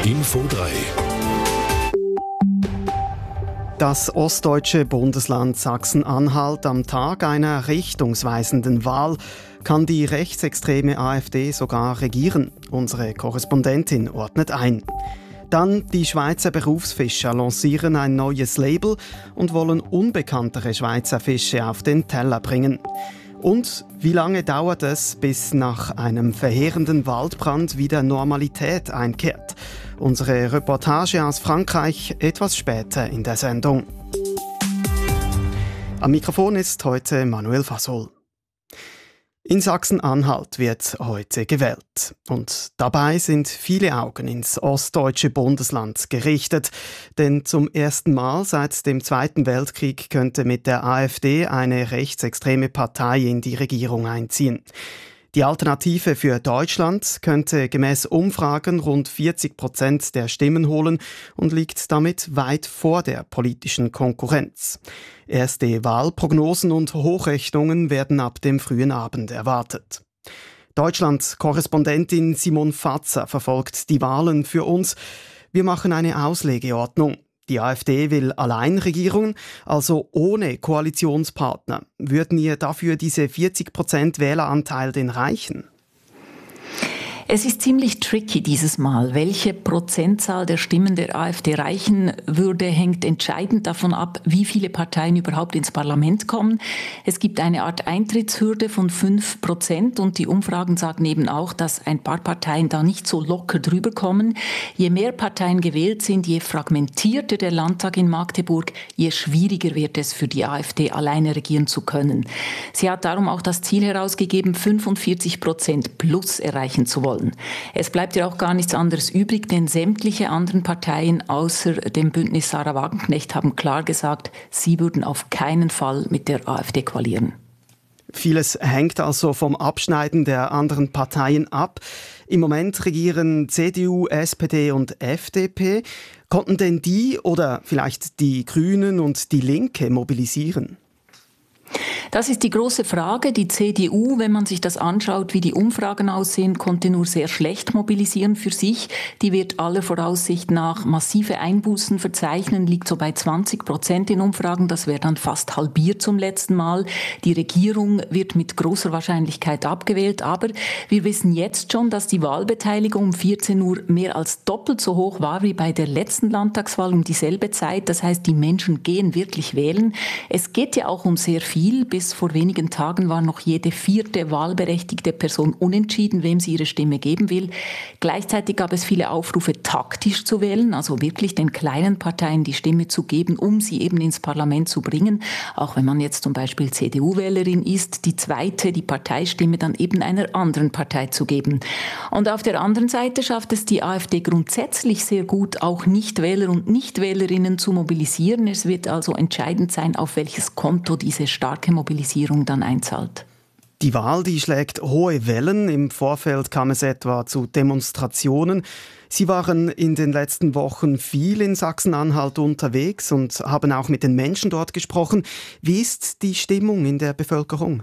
Info 3. Das ostdeutsche Bundesland Sachsen-Anhalt am Tag einer richtungsweisenden Wahl kann die rechtsextreme AfD sogar regieren. Unsere Korrespondentin ordnet ein. Dann die Schweizer Berufsfischer lancieren ein neues Label und wollen unbekanntere Schweizer Fische auf den Teller bringen. Und wie lange dauert es, bis nach einem verheerenden Waldbrand wieder Normalität einkehrt? Unsere Reportage aus Frankreich etwas später in der Sendung. Am Mikrofon ist heute Manuel Fasol. In Sachsen-Anhalt wird heute gewählt. Und dabei sind viele Augen ins ostdeutsche Bundesland gerichtet. Denn zum ersten Mal seit dem Zweiten Weltkrieg könnte mit der AfD eine rechtsextreme Partei in die Regierung einziehen. Die Alternative für Deutschland könnte gemäß Umfragen rund 40% der Stimmen holen und liegt damit weit vor der politischen Konkurrenz. Erste Wahlprognosen und Hochrechnungen werden ab dem frühen Abend erwartet. Deutschland-Korrespondentin Simon Fatzer verfolgt die Wahlen für uns. Wir machen eine Auslegeordnung. Die AfD will Alleinregierung, also ohne Koalitionspartner. Würden ihr dafür diese 40% Wähleranteil denn reichen? Es ist ziemlich tricky dieses Mal. Welche Prozentzahl der Stimmen der AfD reichen würde, hängt entscheidend davon ab, wie viele Parteien überhaupt ins Parlament kommen. Es gibt eine Art Eintrittshürde von 5% und die Umfragen sagen eben auch, dass ein paar Parteien da nicht so locker drüber kommen. Je mehr Parteien gewählt sind, je fragmentierter der Landtag in Magdeburg, je schwieriger wird es für die AfD, alleine regieren zu können. Sie hat darum auch das Ziel herausgegeben, 45% plus erreichen zu wollen. Es bleibt ja auch gar nichts anderes übrig, denn sämtliche anderen Parteien außer dem Bündnis Sarah Wagenknecht haben klar gesagt, sie würden auf keinen Fall mit der AfD koalieren. Vieles hängt also vom Abschneiden der anderen Parteien ab. Im Moment regieren CDU, SPD und FDP. Konnten denn die oder vielleicht die Grünen und die Linke mobilisieren? Das ist die große Frage. Die CDU, wenn man sich das anschaut, wie die Umfragen aussehen, konnte nur sehr schlecht mobilisieren für sich. Die wird aller Voraussicht nach massive Einbußen verzeichnen, liegt so bei 20% in Umfragen. Das wäre dann fast halbiert zum letzten Mal. Die Regierung wird mit großer Wahrscheinlichkeit abgewählt. Aber wir wissen jetzt schon, dass die Wahlbeteiligung um 14 Uhr mehr als doppelt so hoch war wie bei der letzten Landtagswahl um dieselbe Zeit. Das heißt, die Menschen gehen wirklich wählen. Es geht ja auch um sehr viel. Bis vor wenigen Tagen war noch jede vierte wahlberechtigte Person unentschieden, wem sie ihre Stimme geben will. Gleichzeitig gab es viele Aufrufe, taktisch zu wählen, also wirklich den kleinen Parteien die Stimme zu geben, um sie eben ins Parlament zu bringen. Auch wenn man jetzt zum Beispiel CDU-Wählerin ist, die Parteistimme dann eben einer anderen Partei zu geben. Und auf der anderen Seite schafft es die AfD grundsätzlich sehr gut, auch Nichtwähler und Nichtwählerinnen zu mobilisieren. Es wird also entscheidend sein, auf welches Konto diese starke Mobilisierung dann einzahlt. Die Wahl, die schlägt hohe Wellen. Im Vorfeld kam es etwa zu Demonstrationen. Sie waren in den letzten Wochen viel in Sachsen-Anhalt unterwegs und haben auch mit den Menschen dort gesprochen. Wie ist die Stimmung in der Bevölkerung?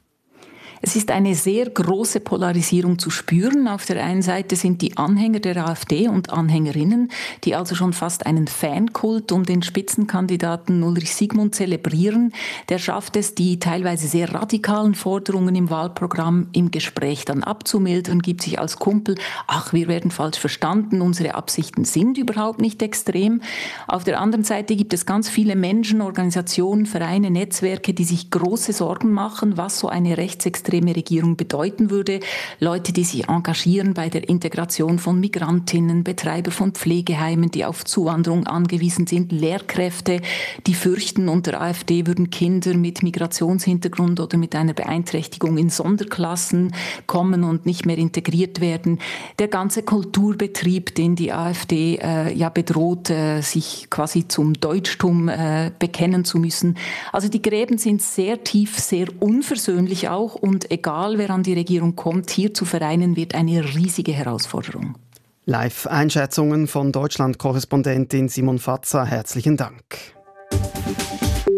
Es ist eine sehr große Polarisierung zu spüren. Auf der einen Seite sind die Anhänger der AfD und Anhängerinnen, die also schon fast einen Fankult um den Spitzenkandidaten Ulrich Sigmund zelebrieren. Der schafft es, die teilweise sehr radikalen Forderungen im Wahlprogramm im Gespräch dann abzumildern, gibt sich als Kumpel, ach, wir werden falsch verstanden, unsere Absichten sind überhaupt nicht extrem. Auf der anderen Seite gibt es ganz viele Menschen, Organisationen, Vereine, Netzwerke, die sich große Sorgen machen, was so eine rechtsextreme Regierung bedeuten würde. Leute, die sich engagieren bei der Integration von Migrantinnen, Betreiber von Pflegeheimen, die auf Zuwanderung angewiesen sind, Lehrkräfte, die fürchten, unter AfD würden Kinder mit Migrationshintergrund oder mit einer Beeinträchtigung in Sonderklassen kommen und nicht mehr integriert werden. Der ganze Kulturbetrieb, den die AfD bedroht, sich quasi zum Deutschtum bekennen zu müssen. Also die Gräben sind sehr tief, sehr unversöhnlich auch und egal wer an die Regierung kommt, hier zu vereinen, wird eine riesige Herausforderung. Live-Einschätzungen von Deutschland-Korrespondentin Simon Fatzer. Herzlichen Dank.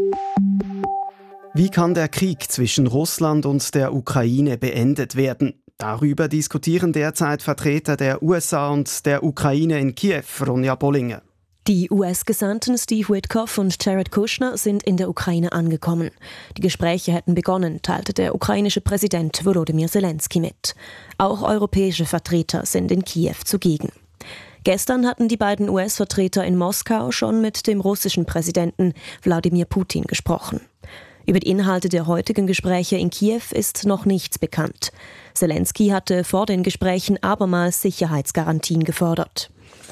Wie kann der Krieg zwischen Russland und der Ukraine beendet werden? Darüber diskutieren derzeit Vertreter der USA und der Ukraine in Kiew, Ronja Bollinger. Die US-Gesandten Steve Witkoff und Jared Kushner sind in der Ukraine angekommen. Die Gespräche hätten begonnen, teilte der ukrainische Präsident Volodymyr Zelensky mit. Auch europäische Vertreter sind in Kiew zugegen. Gestern hatten die beiden US-Vertreter in Moskau schon mit dem russischen Präsidenten Wladimir Putin gesprochen. Über die Inhalte der heutigen Gespräche in Kiew ist noch nichts bekannt. Zelensky hatte vor den Gesprächen abermals Sicherheitsgarantien gefordert.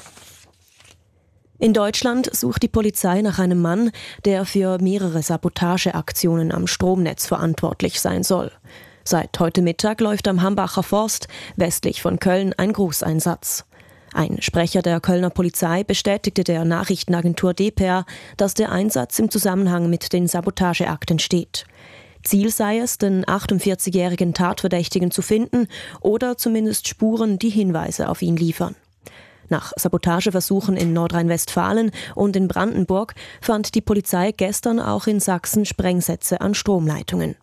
In Deutschland sucht die Polizei nach einem Mann, der für mehrere Sabotageaktionen am Stromnetz verantwortlich sein soll. Seit heute Mittag läuft am Hambacher Forst westlich von Köln ein Großeinsatz. Ein Sprecher der Kölner Polizei bestätigte der Nachrichtenagentur dpa, dass der Einsatz im Zusammenhang mit den Sabotageakten steht. Ziel sei es, den 48-jährigen Tatverdächtigen zu finden oder zumindest Spuren, die Hinweise auf ihn liefern. Nach Sabotageversuchen in Nordrhein-Westfalen und in Brandenburg fand die Polizei gestern auch in Sachsen Sprengsätze an Stromleitungen.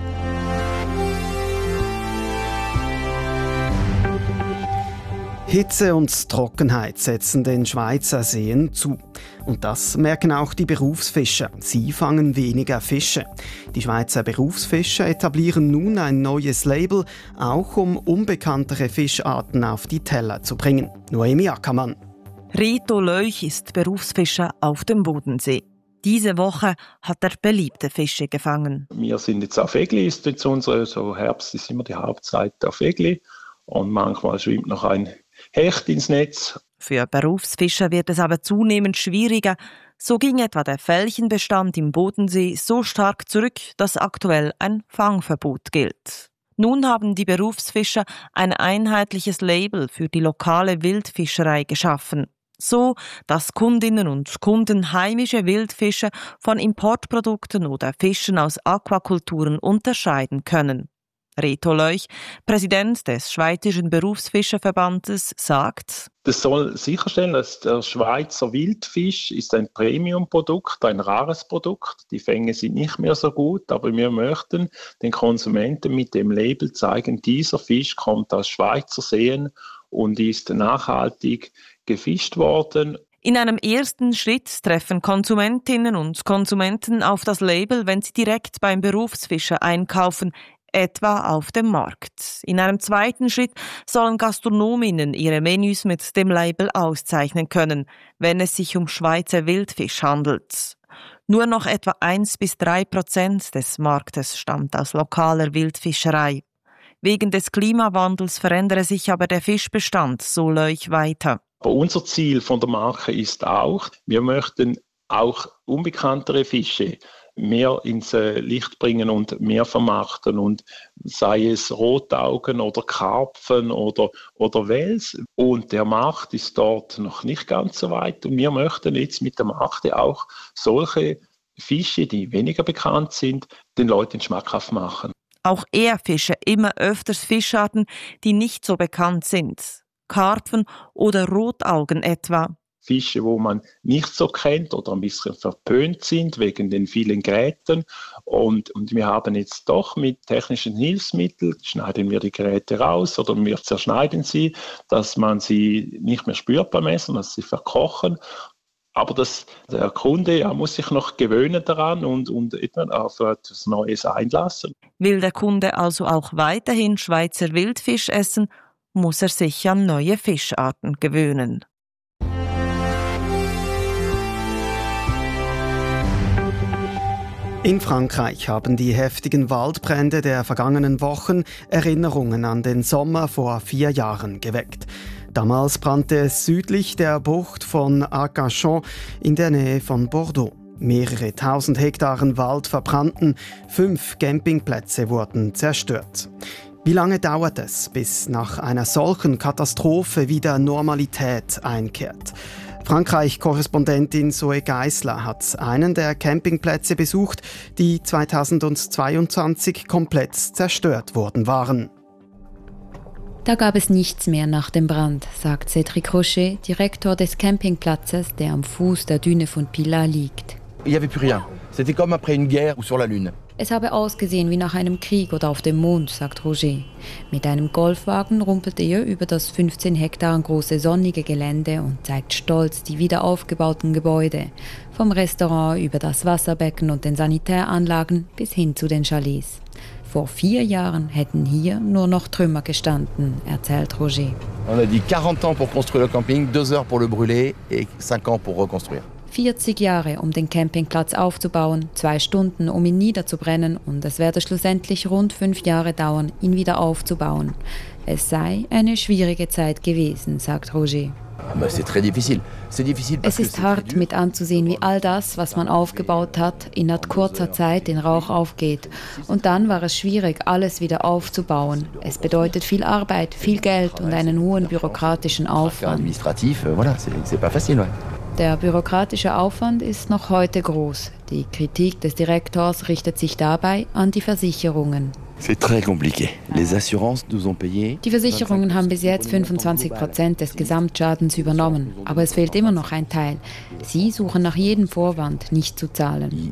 Hitze und Trockenheit setzen den Schweizer Seen zu. Und das merken auch die Berufsfischer. Sie fangen weniger Fische. Die Schweizer Berufsfischer etablieren nun ein neues Label, auch um unbekanntere Fischarten auf die Teller zu bringen. Noemi Ackermann. Reto Leuch ist Berufsfischer auf dem Bodensee. Diese Woche hat er beliebte Fische gefangen. Wir sind jetzt auf Egli, ist jetzt so Herbst ist immer die Hauptzeit auf Egli. Und manchmal schwimmt noch ein Hecht ins Netz. Für Berufsfischer wird es aber zunehmend schwieriger. So ging etwa der Felchenbestand im Bodensee so stark zurück, dass aktuell ein Fangverbot gilt. Nun haben die Berufsfischer ein einheitliches Label für die lokale Wildfischerei geschaffen. So, dass Kundinnen und Kunden heimische Wildfische von Importprodukten oder Fischen aus Aquakulturen unterscheiden können. Reto Leuch, Präsident des Schweizerischen Berufsfischerverbandes, sagt: Das soll sicherstellen, dass der Schweizer Wildfisch ist ein Premium-Produkt, ein rares Produkt. Die Fänge sind nicht mehr so gut, aber wir möchten den Konsumenten mit dem Label zeigen, dieser Fisch kommt aus Schweizer Seen und ist nachhaltig gefischt worden. In einem ersten Schritt treffen Konsumentinnen und Konsumenten auf das Label, wenn sie direkt beim Berufsfischer einkaufen, etwa auf dem Markt. In einem zweiten Schritt sollen Gastronominnen ihre Menüs mit dem Label auszeichnen können, wenn es sich um Schweizer Wildfisch handelt. Nur noch etwa 1-3% des Marktes stammt aus lokaler Wildfischerei. Wegen des Klimawandels verändere sich aber der Fischbestand, so Leuch weiter. Aber unser Ziel von der Marke ist auch, wir möchten auch unbekanntere Fische mehr ins Licht bringen und mehr vermarkten, und sei es Rotaugen oder Karpfen oder Wels. Und der Markt ist dort noch nicht ganz so weit, und wir möchten jetzt mit der Marke auch solche Fische, die weniger bekannt sind, den Leuten schmackhaft machen. Auch er fische immer öfters Fischarten, die nicht so bekannt sind. Karpfen oder Rotaugen etwa. Fische, wo man nicht so kennt oder ein bisschen verpönt sind wegen den vielen Gräten. Und wir haben jetzt doch mit technischen Hilfsmitteln, schneiden wir die Gräte raus oder wir zerschneiden sie, dass man sie nicht mehr spürt beim Essen, dass sie verkochen. Aber der Kunde muss sich noch gewöhnen daran und auf etwas Neues einlassen. Will der Kunde also auch weiterhin Schweizer Wildfisch essen, muss er sich an neue Fischarten gewöhnen. In Frankreich haben die heftigen Waldbrände der vergangenen Wochen Erinnerungen an den Sommer vor 4 Jahren geweckt. Damals brannte es südlich der Bucht von Arcachon in der Nähe von Bordeaux. Mehrere tausend Hektaren Wald verbrannten, 5 Campingplätze wurden zerstört. Wie lange dauert es, bis nach einer solchen Katastrophe wieder Normalität einkehrt? Frankreich-Korrespondentin Zoe Geisler hat einen der Campingplätze besucht, die 2022 komplett zerstört worden waren. Da gab es nichts mehr nach dem Brand, sagt Cédric Rocher, Direktor des Campingplatzes, der am Fuß der Düne von Pilat liegt. Il n'y avait plus rien. C'était comme après une guerre ou sur la Lune. Es habe ausgesehen wie nach einem Krieg oder auf dem Mond, sagt Roger. Mit einem Golfwagen rumpelt er über das 15 Hektar große sonnige Gelände und zeigt stolz die wieder aufgebauten Gebäude. Vom Restaurant über das Wasserbecken und den Sanitäranlagen bis hin zu den Chalets. Vor 4 Jahren hätten hier nur noch Trümmer gestanden, erzählt Roger. On a dit 40 ans pour construire le camping, 2 heures pour le brûler et 5 ans pour reconstruire. 40 Jahre, um den Campingplatz aufzubauen, 2 Stunden, um ihn niederzubrennen, und es werde schlussendlich rund 5 Jahre dauern, ihn wieder aufzubauen. Es sei eine schwierige Zeit gewesen, sagt Roger. Es ist hart mit anzusehen, wie all das, was man aufgebaut hat, in kurzer Zeit in Rauch aufgeht. Und dann war es schwierig, alles wieder aufzubauen. Es bedeutet viel Arbeit, viel Geld und einen hohen bürokratischen Aufwand. Der bürokratische Aufwand ist noch heute groß. Die Kritik des Direktors richtet sich dabei an die Versicherungen. Die Versicherungen haben bis jetzt 25% des Gesamtschadens übernommen, aber es fehlt immer noch ein Teil. Sie suchen nach jedem Vorwand, nicht zu zahlen.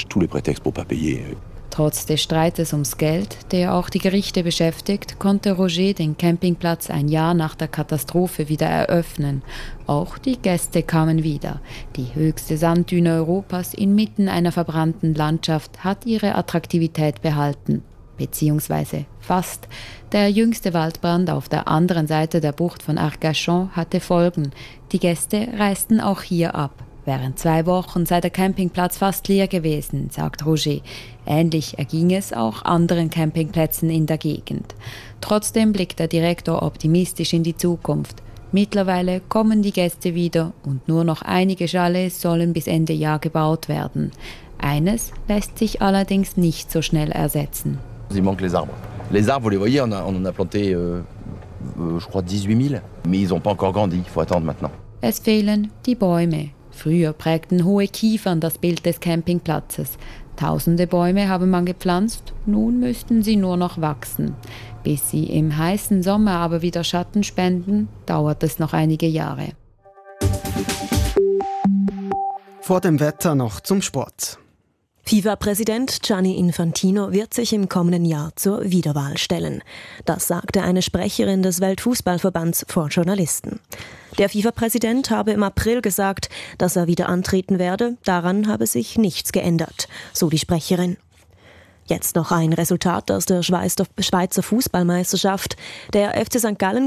Trotz des Streites ums Geld, der auch die Gerichte beschäftigt, konnte Roger den Campingplatz ein Jahr nach der Katastrophe wieder eröffnen. Auch die Gäste kamen wieder. Die höchste Sanddüne Europas inmitten einer verbrannten Landschaft hat ihre Attraktivität behalten. Beziehungsweise fast. Der jüngste Waldbrand auf der anderen Seite der Bucht von Arcachon hatte Folgen. Die Gäste reisten auch hier ab. Während 2 Wochen sei der Campingplatz fast leer gewesen, sagt Roger. Ähnlich erging es auch anderen Campingplätzen in der Gegend. Trotzdem blickt der Direktor optimistisch in die Zukunft. Mittlerweile kommen die Gäste wieder und nur noch einige Chalets sollen bis Ende Jahr gebaut werden. Eines lässt sich allerdings nicht so schnell ersetzen. Il manque les arbres. Les arbres, vous les voyez, on en a planté, je crois, 18 000. Mais ils n'ont pas encore grandi, il faut attendre maintenant. Es fehlen die Bäume. Früher prägten hohe Kiefern das Bild des Campingplatzes. Tausende Bäume habe man gepflanzt, nun müssten sie nur noch wachsen. Bis sie im heißen Sommer aber wieder Schatten spenden, dauert es noch einige Jahre. Vor dem Wetter noch zum Sport. FIFA-Präsident Gianni Infantino wird sich im kommenden Jahr zur Wiederwahl stellen. Das sagte eine Sprecherin des Weltfußballverbands vor Journalisten. Der FIFA-Präsident habe im April gesagt, dass er wieder antreten werde. Daran habe sich nichts geändert, so die Sprecherin. Jetzt noch ein Resultat aus der Schweizer Fußballmeisterschaft. Der FC St. Gallen